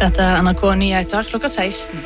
Dette NRK Nyheter klokka 16.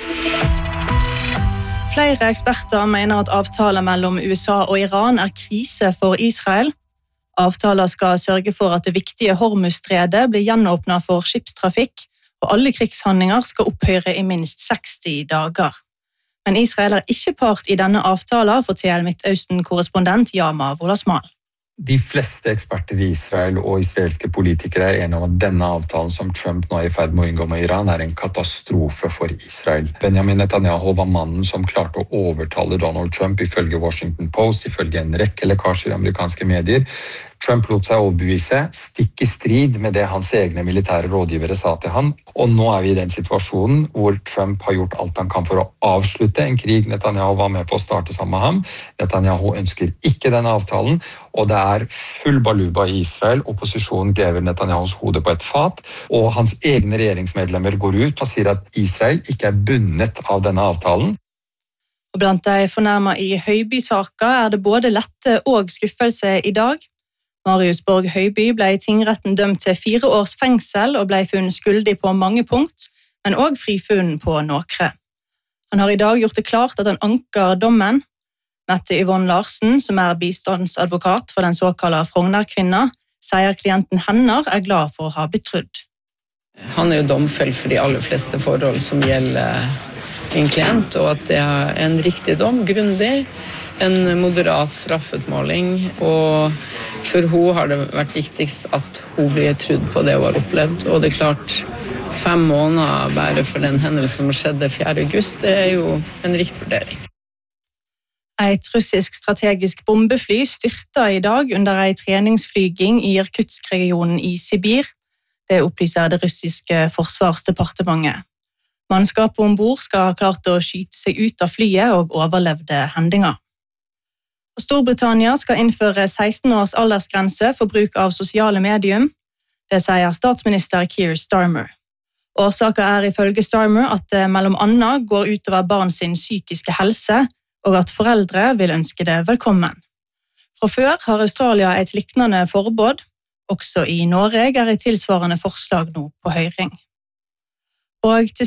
Flere eksperter mener at avtaler mellom USA og Iran krise for Israel. Avtaler skal sørge for at det viktige Hormuzstredet blir gjenåpnet for skipstrafikk, og alle krigshandlinger skal opphøre i minst 60 dager. Men Israel ikke part i denne avtalen, forteller Midtøsten-korrespondent Yama Wolasmal. De fleste eksperter i Israel og israelske politikere enige om at denne avtalen som Trump nå i ferd med å inngå med Iran en katastrofe for Israel. Benjamin Netanyahu var mannen som klarte å overtale Donald Trump ifølge Washington Post, ifølge en rekke lekkasjer i amerikanske medier. Trump lot seg overbevise, stikk i strid med det hans egne militære rådgivere sa til han, og nå vi i den situasjonen hvor Trump har gjort alt han kan for å avslutte en krig Netanyahu var med på å starte sammen med ham. Netanyahu ønsker ikke denne avtalen, og det full baluba i Israel. Opposisjonen grever Netanyahus hode på et fat, og hans egne regjeringsmedlemmer går ut og sier at Israel ikke bundet av denne avtalen. Og blant de fornærmet i Høiby-saka det både lette og skuffelse i dag. Marius Borg Høiby ble i tingretten dømt til 4 års fengsel og ble funnet skyldig på mange punkt, men også frifunnet på noen. Han har i dag gjort det klart at han anker dommen. Mette Yvonne Larsen, som bistandsadvokat for den såkalte Frogner-kvinna, sier klienten hennes glad for å ha blitt trodd. Han jo domfelt for de aller fleste forhold som gjelder min klient, og at det en riktig dom, grundig, en moderat straffutmåling, og for hun har det vært viktigst at hun blir trodd på det hun har opplevd, og det klart 5 måneder bare for den hendelsen som skjedde 4. august, det jo en riktig vurdering. Et russisk strategisk bombefly styrtet i dag under en treningsflyging i Irkutsk-regionen i Sibir. Det opplyser det russiske forsvarsdepartementet. Mannskapet ombord skal ha klart å skyte seg ut av flyet og overlevde hendinga. Storbritannia skal innføre 16 års aldersgrense for bruk av sosiale medium. Det sier statsminister Keir Starmer. Årsaken ifølge Starmer at det mellom annet går utover barn sin psykiske helse, og at foreldre vil ønske det velkommen. Fra før har Australia et lignende forbud. Også i Norge et tilsvarende forslag nå på høring. Og til